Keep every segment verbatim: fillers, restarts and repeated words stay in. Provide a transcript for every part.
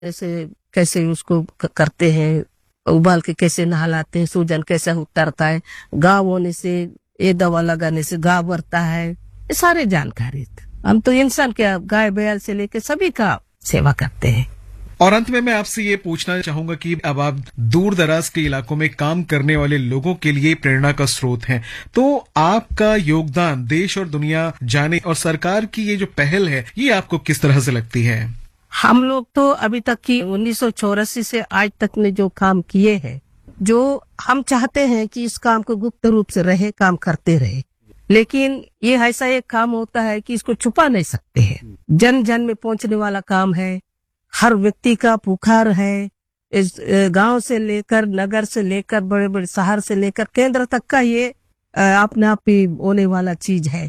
ऐसे कैसे उसको करते हैं, उबाल के कैसे नहलाते हैं, सूजन कैसे उतरता है, घाव होने से ये दवा लगाने से घाव बढ़ता है, ये सारे जानकारी। हम तो इंसान के गाय बैल से लेके सभी का सेवा करते हैं। और अंत में मैं आपसे ये पूछना चाहूंगा कि अब आप दूर दराज के इलाकों में काम करने वाले लोगों के लिए प्रेरणा का स्रोत हैं, तो आपका योगदान देश और दुनिया जाने और सरकार की ये जो पहल है ये आपको किस तरह से लगती है? हम लोग तो अभी तक की उन्नीस सौ चौरासी से आज तक ने जो काम किए हैं, जो हम चाहते हैं कि इस काम को गुप्त रूप से रहे, काम करते रहे, लेकिन ये ऐसा एक काम होता है कि इसको छुपा नहीं सकते हैं। जन जन में पहुंचने वाला काम है, हर व्यक्ति का पुकार है। इस गांव से लेकर नगर से लेकर बड़े बड़े शहर से लेकर केंद्र तक का ये अपने आप ही होने वाला चीज है।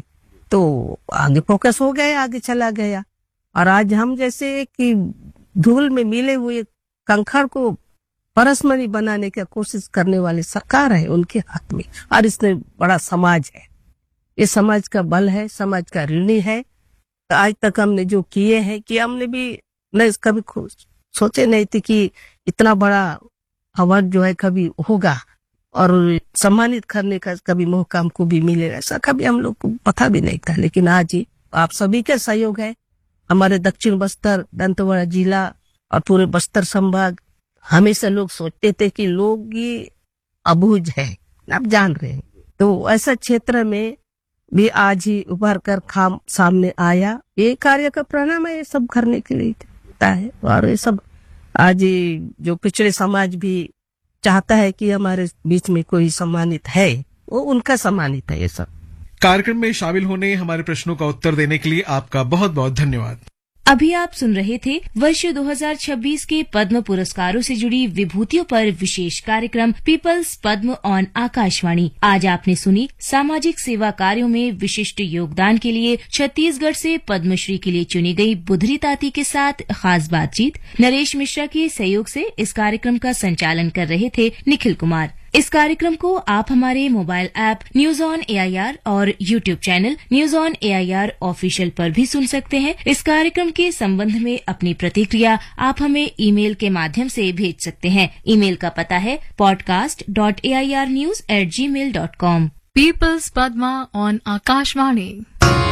तो आगे फोकस हो गया, आगे चला गया। और आज हम जैसे कि धूल में मिले हुए कंकड़ को परसमणि बनाने की कोशिश करने वाली सरकार है, उनके हाथ में। और इसमें बड़ा समाज है, ये समाज का बल है, समाज का ऋणी है। आज तक हमने जो किए हैं कि हमने भी नहीं कभी सोचे नहीं थी कि इतना बड़ा अवार्ड जो है कभी होगा और सम्मानित करने का कभी मौका हमको भी मिलेगा, ऐसा कभी हम लोग को पता भी नहीं था। लेकिन आज ही आप सभी के सहयोग है, हमारे दक्षिण बस्तर, दंतेवाड़ा जिला और पूरे बस्तर संभाग। हमेशा लोग सोचते थे कि लोग ये अबूझ है, आप जान रहे हैं, तो ऐसा क्षेत्र में भी आज ही उभर कर खाम सामने आया। ये कार्य का प्रणाम है, ये सब करने के लिए है। और ये सब आज जो पिछड़े समाज भी चाहता है कि हमारे बीच में कोई सम्मानित है, वो उनका सम्मानित है। ये सब कार्यक्रम में शामिल होने, हमारे प्रश्नों का उत्तर देने के लिए आपका बहुत बहुत धन्यवाद। अभी आप सुन रहे थे वर्ष दो हज़ार छब्बीस के पद्म पुरस्कारों से जुड़ी विभूतियों पर विशेष कार्यक्रम पीपल्स पद्म ऑन आकाशवाणी। आज आपने सुनी सामाजिक सेवा कार्यों में विशिष्ट योगदान के लिए छत्तीसगढ़ से पद्मश्री के लिए चुनी गई बुधरी ताती के साथ खास बातचीत। नरेश मिश्रा के सहयोग से इस कार्यक्रम का संचालन कर रहे थे निखिल कुमार। इस कार्यक्रम को आप हमारे mobile app news on AIR और YouTube channel news on AIR official पर भी सुन सकते हैं। इस कार्यक्रम के संबंध में अपनी प्रतिक्रिया आप हमें ईमेल के माध्यम से भेज सकते हैं। ईमेल का पता है podcast dot A I R news at ji mail dot com. Peoples Padma on Akashvani.